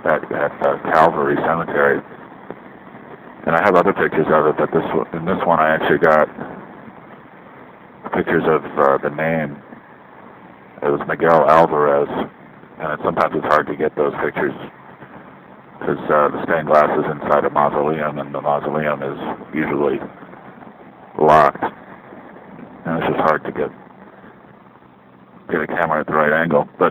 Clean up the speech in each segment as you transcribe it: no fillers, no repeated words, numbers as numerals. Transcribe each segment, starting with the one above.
at Calvary Cemetery. And I have other pictures of it, but in this one I actually got pictures of the name. It was Miguel Alvarez, and sometimes it's hard to get those pictures because the stained glass is inside a mausoleum, and the mausoleum is usually locked, and it's just hard to get a camera at the right angle. But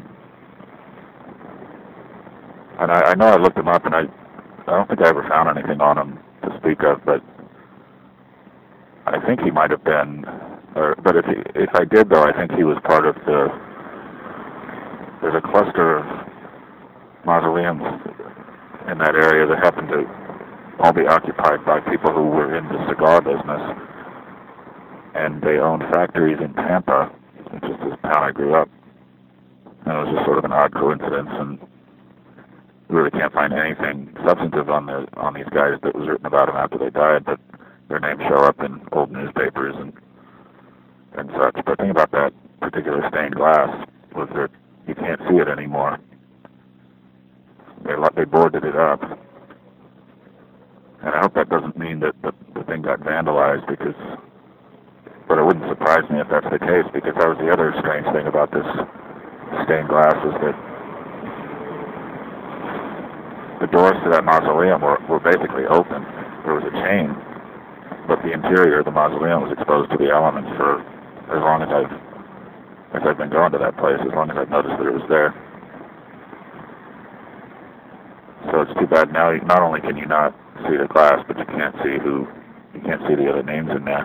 and I know I looked him up, and I don't think I ever found anything on him to speak of, but I think he might have been. But if I did, though, I think he was part of there's a cluster of mausoleums in that area that happened to all be occupied by people who were in the cigar business, and they owned factories in Tampa, which is this town I grew up. And it was just sort of an odd coincidence, and we really can't find anything substantive on these guys that was written about them after they died, but their names show up in old newspapers and such. But the thing about that particular stained glass was that you can't see it anymore. They boarded it up. And I hope that doesn't mean that the thing got vandalized, but it wouldn't surprise me if that's the case, because that was the other strange thing about this stained glass, is that the doors to that mausoleum were basically open. There was a chain, but the interior of the mausoleum was exposed to the elements for as long as I've been going to that place, as long as I've noticed that it was there. So it's too bad now. Not only can you not see the glass, but you can't see the other names in there.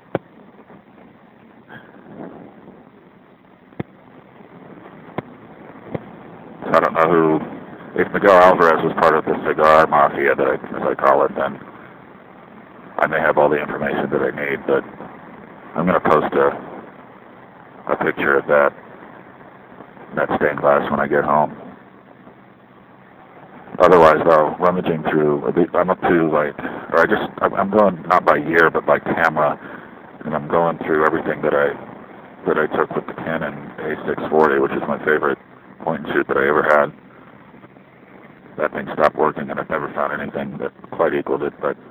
So I don't know if Miguel Alvarez was part of the cigar mafia, as I call it, then I may have all the information that I need, but I'm going to post a picture of that stained glass when I get home. Otherwise, though, rummaging through, I'm up to I'm going not by year, but by camera, and I'm going through everything that I took with the Canon A640, which is my favorite point and shoot that I ever had. That thing stopped working, and I've never found anything that quite equaled it, but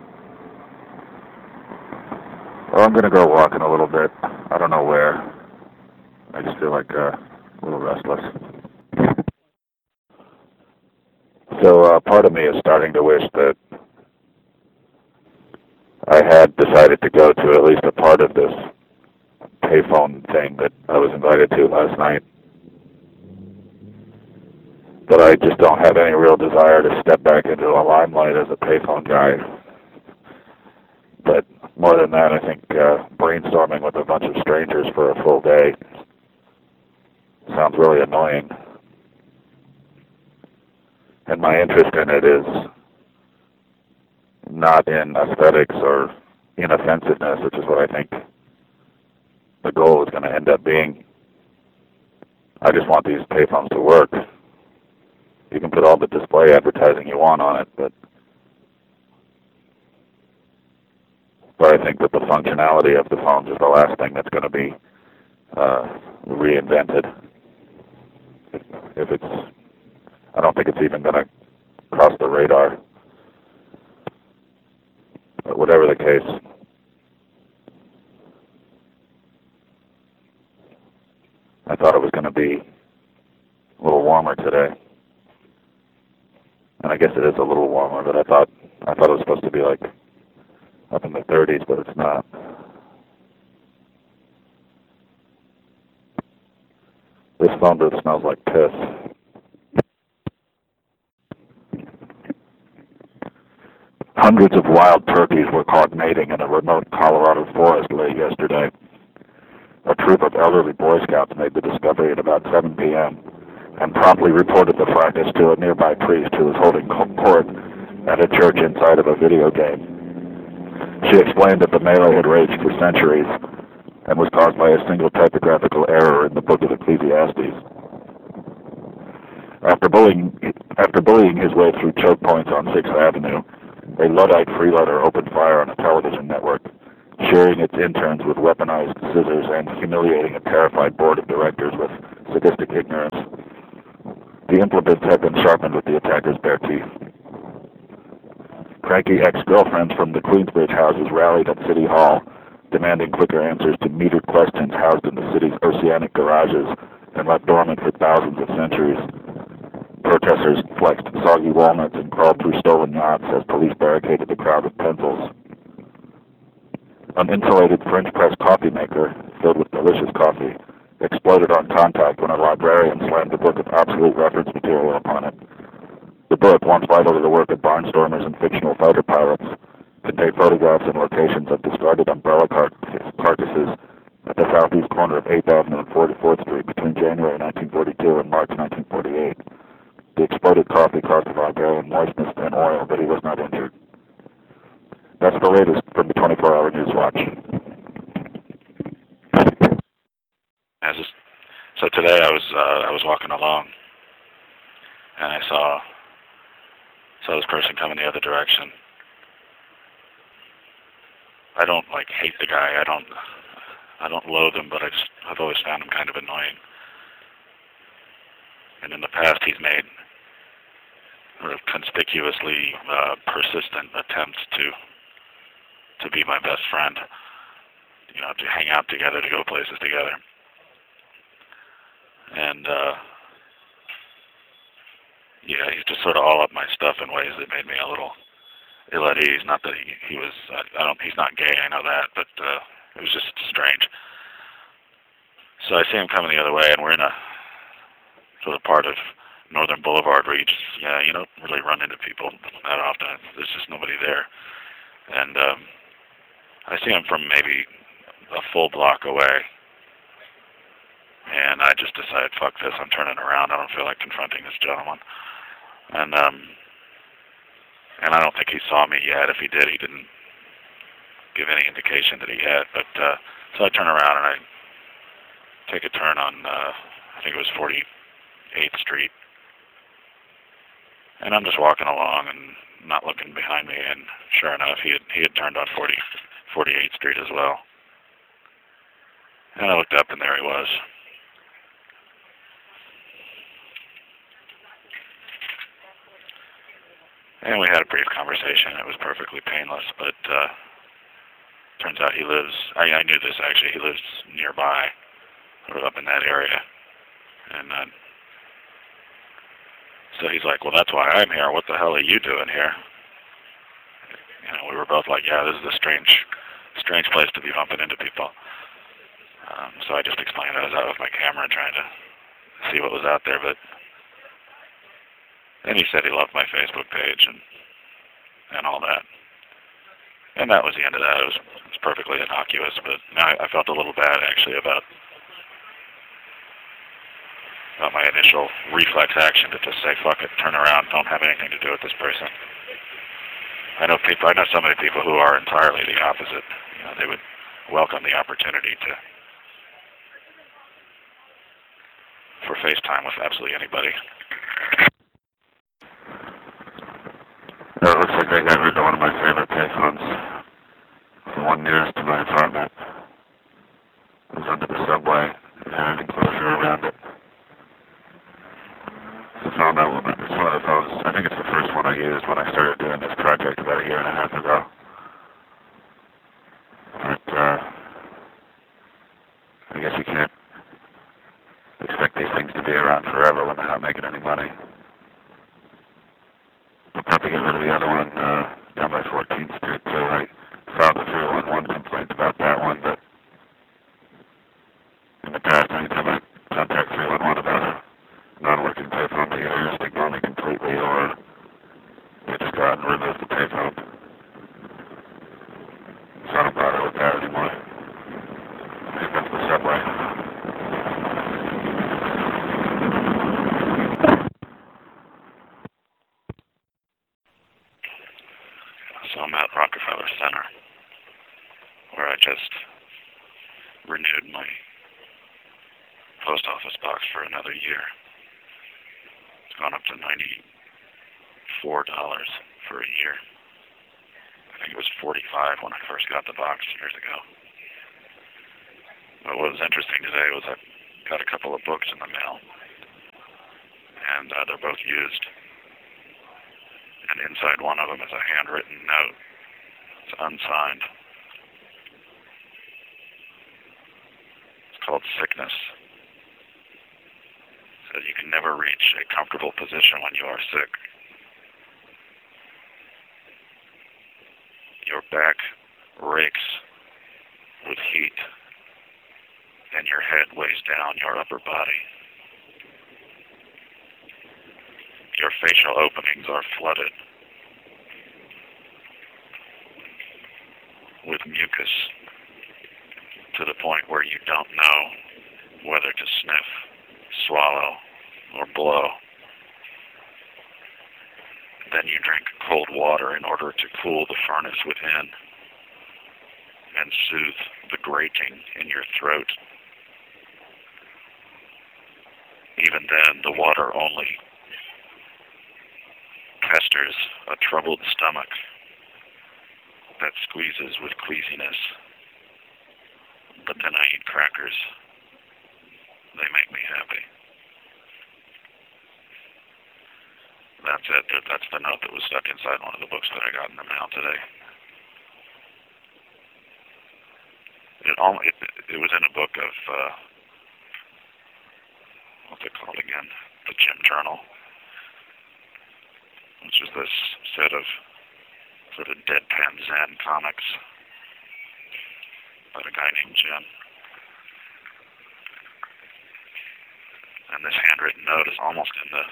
I'm going to go walking a little bit. I don't know where. I just feel like a little restless. So part of me is starting to wish that I had decided to go to at least a part of this payphone thing that I was invited to last night. But I just don't have any real desire to step back into the limelight as a payphone guy. But more than that, I think brainstorming with a bunch of strangers for a full day sounds really annoying. And my interest in it is not in aesthetics or inoffensiveness, which is what I think the goal is going to end up being. I just want these payphones to work. You can put all the display advertising you want on it, but I think that the functionality of the phones is the last thing that's going to be reinvented. If it's, I don't think it's even going to cross the radar. But whatever the case, I thought it was going to be a little warmer today. And I guess it is a little warmer, but I thought it was supposed to be like up in the 30s, but it's not. This phone booth smells like piss. Hundreds of wild turkeys were caught mating in a remote Colorado forest late yesterday. A troop of elderly Boy Scouts made the discovery at about 7 p.m. and promptly reported the fracas to a nearby priest who was holding court at a church inside of a video game. She explained that the melee had raged for centuries and was caused by a single typographical error in the Book of Ecclesiastes. After bullying his way through choke points on 6th Avenue, a Luddite freeloader opened fire on a television network, shearing its interns with weaponized scissors and humiliating a terrified board of directors with sadistic ignorance. The implements had been sharpened with the attacker's bare teeth. Cranky ex-girlfriends from the Queensbridge houses rallied at City Hall, demanding quicker answers to metered questions housed in the city's oceanic garages and left dormant for thousands of centuries. Protesters flexed soggy walnuts and crawled through stolen yachts as police barricaded the crowd with pencils. An insulated French press coffee maker, filled with delicious coffee, exploded on contact when a librarian slammed a book of obsolete reference material upon it. The book, once vital to the work of barnstormers and fictional fighter pilots, contained photographs and locations of discarded umbrella carcasses at the southeast corner of 8th Avenue and 44th Street between January 1942 and March 1948. The exploded coffee caused the librarian moistness and oil, but he was not injured. That's the latest from the 24-hour News Watch. So today I was walking along, and I saw this person coming the other direction. I don't hate the guy. I don't loathe him, but I've always found him kind of annoying. And in the past, he's made sort of conspicuously persistent attempts to be my best friend. To hang out together, to go places together. And he's just sort of all up my stuff in ways that made me a little ill at ease. Not that he was, he's not gay, I know that, but it was just strange. So I see him coming the other way, and we're in a sort of part of Northern Boulevard where you don't really run into people that often. There's just nobody there. And I see him from maybe a full block away. And I just decided, fuck this, I'm turning around. I don't feel like confronting this gentleman. And I don't think he saw me yet. If he did, he didn't give any indication that he had. But so I turn around and I take a turn on, I think it was 48th Street. And I'm just walking along and not looking behind me. And sure enough, he had turned on 48th Street as well. And I looked up, and there he was. And we had a brief conversation. It was perfectly painless, but turns out he lives, I knew this actually, he lives nearby, or up in that area. And so he's like, well, that's why I'm here. What the hell are you doing here? We were both like, yeah, this is a strange place to be bumping into people. So I just explained I was out with my camera trying to see what was out there, but then he said he loved my Facebook page and all that. And that was the end of that. It was perfectly innocuous, but now I felt a little bad actually about my initial reflex action to just say, fuck it, turn around, don't have anything to do with this person. I know so many people who are entirely the opposite. They would welcome the opportunity for FaceTime with absolutely anybody. It looks like I got rid of one of my favorite payphones. The one nearest to my apartment. It was under the subway. It had an enclosure around it. So I found that one. It's one of those. I think it's the first one I used when I started doing this project about a year and a half ago. But I guess you can't expect these things to be around forever when they're not making any money. I'll probably get rid of the other one down by 14th Street too. I filed a 311 complaint about that one, but in the past, anytime I contact 311 about a non-working payphone, they either just ignore me completely or they just go out and remove the payphone. So I don't bother with that anymore. I think that's the subway. So I'm at Rockefeller Center, where I just renewed my post office box for another year. It's gone up to $94 for a year. I think it was $45 when I first got the box years ago. But what was interesting today was I got a couple of books in the mail. And and they're both used. And inside one of them is a handwritten note. It's unsigned. It's called Sickness. It says you can never reach a comfortable position when you are sick. Your back rakes with heat, and your head weighs down your upper body. Your facial openings are flooded with mucus to the point where you don't know whether to sniff, swallow, or blow. Then you drink cold water in order to cool the furnace within and soothe the grating in your throat. Even then, the water only pesters a troubled stomach that squeezes with queasiness. But then I eat crackers. They make me happy. That's it. That's the note that was stuck inside one of the books that I got in the mail today. It was in a book of, what's it called again? The Jim Journal, which is this set of sort of deadpan Zen comics by a guy named Jim. And this handwritten note is almost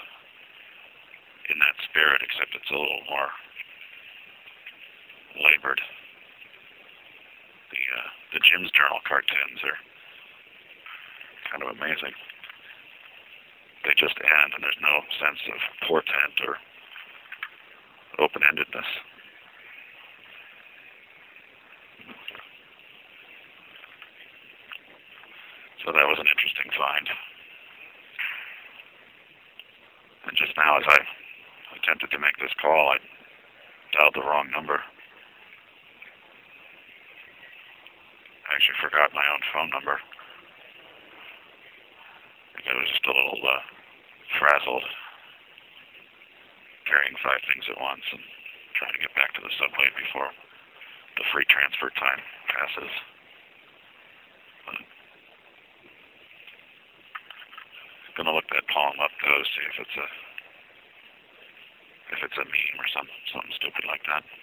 in that spirit, except it's a little more labored. The Jim's Journal cartoons are kind of amazing. They just end, and there's no sense of portent or open-endedness. So that was an interesting find. And just now, as I attempted to make this call, I dialed the wrong number. I actually forgot my own phone number. I was just a little frazzled, carrying 5 things at once and trying to get back to the subway before the free transfer time passes. I'm going to look that poem up, though, to see if it's a meme or something stupid like that.